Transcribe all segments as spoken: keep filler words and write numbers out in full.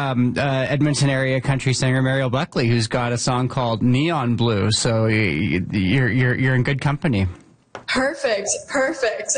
um, uh, Edmonton area country singer Mariel Buckley, who's got a song called Neon Blue. So y- you're you're you're in good company. Perfect, perfect.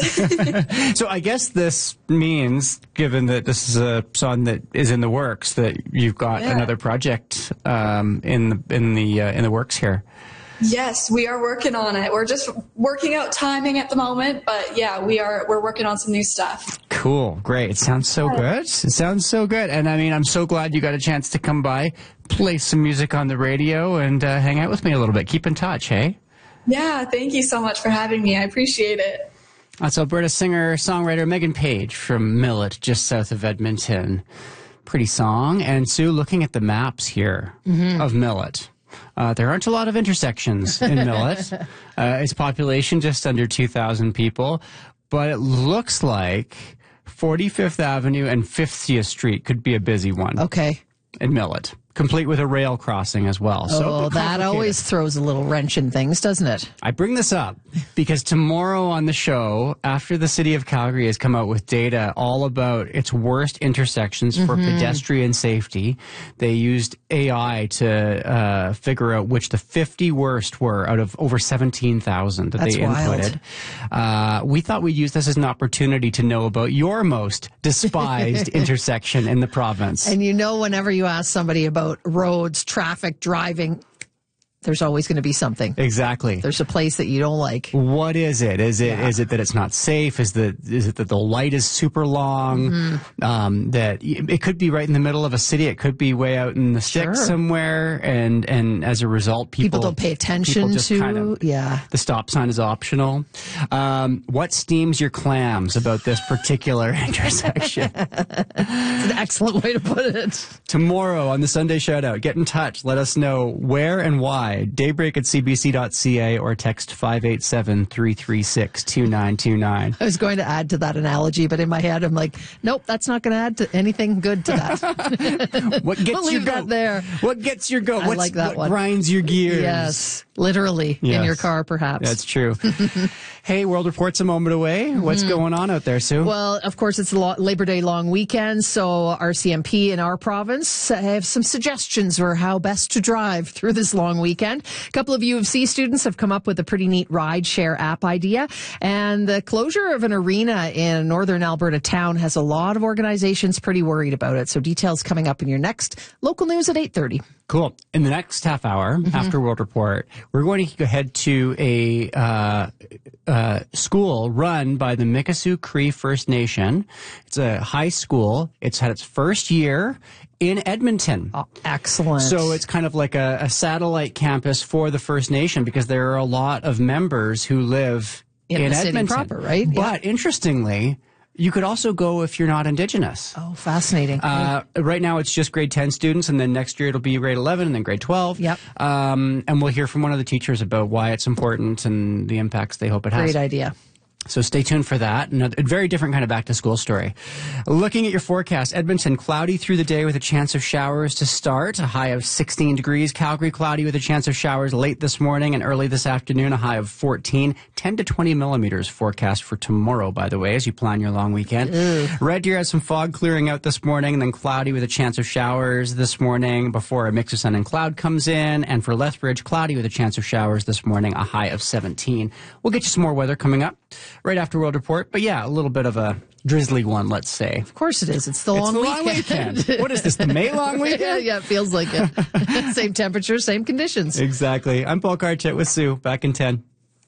So I guess this means, given that this is a song that is in the works, that you've got Yeah. another project um, in the in the uh, in the works here. Yes, we are working on it. We're just working out timing at the moment, but yeah, we are. We're working on some new stuff. Cool, great. It sounds so good. It sounds so good. And I mean, I'm so glad you got a chance to come by, play some music on the radio, and uh, hang out with me a little bit. Keep in touch, hey? Yeah, thank you so much for having me. I appreciate it. That's Alberta singer-songwriter Megan Page from Millet, just south of Edmonton. Pretty song. And Sue, looking at the maps here mm-hmm. of Millet, uh, there aren't a lot of intersections in Millet. Uh, its population just under two thousand people, but it looks like forty-fifth Avenue and fiftieth Street could be a busy one. Okay. In Millet, complete with a rail crossing as well. Oh, so that always throws a little wrench in things, doesn't it? I bring this up because tomorrow on the show, after the City of Calgary has come out with data all about its worst intersections for mm-hmm. pedestrian safety, they used A I to uh, figure out which the fifty worst were out of over seventeen thousand that That's they wild. inputted. Uh, we thought we'd use this as an opportunity to know about your most despised intersection in the province. And you know, whenever you ask somebody about roads, traffic, driving, there's always going to be something. Exactly. There's a place that you don't like. What is it? Is it Yeah. is it that it's not safe? Is the is it that the light is super long? Mm-hmm. Um, that it could be right in the middle of a city. It could be way out in the sticks Sure. somewhere, and and as a result, people People don't pay attention people just to. kind of, yeah. The stop sign is optional. Um, what steams your clams about this particular intersection? It's an excellent way to put it. Tomorrow on the Sunday Shoutout, get in touch. Let us know where and why. Daybreak at c b c dot c a or text five eight seven, three three six, two nine two nine. I was going to add to that analogy, but in my head, I'm like, nope, that's not going to add to anything good to that. What gets I'll your leave goat? that there. What gets your goat? I What's, like that what one. grinds your gears? Yes, literally Yes. in your car, perhaps. That's true. Hey, World Report's a moment away. What's Mm-hmm. going on out there, Sue? Well, of course, it's the lo- Labor Day long weekend, so R C M P in our province have some suggestions for how best to drive through this long weekend. A couple of U of C students have come up with a pretty neat ride share app idea, and the closure of an arena in northern Alberta town has a lot of organizations pretty worried about it. So details coming up in your next local news at eight thirty. Cool. In the next half hour, mm-hmm. after World Report, we're going to head to a uh, uh, school run by the Mikisew Cree First Nation. It's a high school. It's had its first year in Edmonton. Oh, excellent. So it's kind of like a, a satellite campus for the First Nation because there are a lot of members who live in, in the Edmonton. city proper, right? But yeah. interestingly, you could also go if you're not Indigenous. Oh, fascinating. Uh, right now, it's just grade ten students, and then next year it'll be grade eleven and then grade twelve. Yep. Um, and we'll hear from one of the teachers about why it's important and the impacts they hope it has. Great idea. So stay tuned for that. Another, a very different kind of back-to-school story. Looking at your forecast, Edmonton, cloudy through the day with a chance of showers to start, a high of sixteen degrees. Calgary, cloudy with a chance of showers late this morning and early this afternoon, a high of fourteen. ten to twenty millimeters forecast for tomorrow, by the way, as you plan your long weekend. Ugh. Red Deer has some fog clearing out this morning, and then cloudy with a chance of showers this morning before a mix of sun and cloud comes in. And for Lethbridge, cloudy with a chance of showers this morning, a high of seventeen. We'll get you some more weather coming up right after World Report. But yeah, a little bit of a drizzly one, let's say. Of course it is. It's the it's long the weekend. long weekend. What is this, the May long weekend? yeah, yeah, it feels like it. Same temperature, same conditions. Exactly. I'm Paul Karchett with Sue. Back in ten.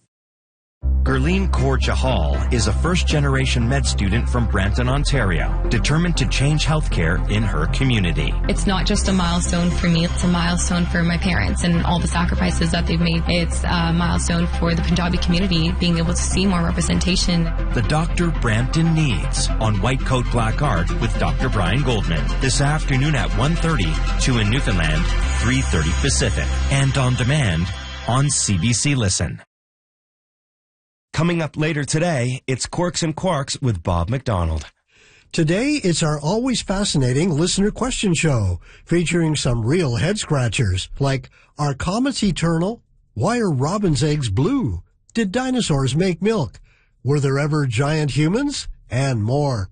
Gurleen Kaur Chahal is a first-generation med student from Brampton, Ontario, determined to change healthcare in her community. It's not just a milestone for me, it's a milestone for my parents and all the sacrifices that they've made. It's a milestone for the Punjabi community, being able to see more representation. The Doctor Brampton Needs on White Coat Black Art with Doctor Brian Goldman this afternoon at one thirty, two in Newfoundland, three thirty Pacific, and on demand on C B C Listen. Coming up later today, it's Quirks and Quarks with Bob McDonald. Today, it's our always fascinating listener question show, featuring some real head-scratchers, like, are comets eternal? Why are robin's eggs blue? Did dinosaurs make milk? Were there ever giant humans? And more.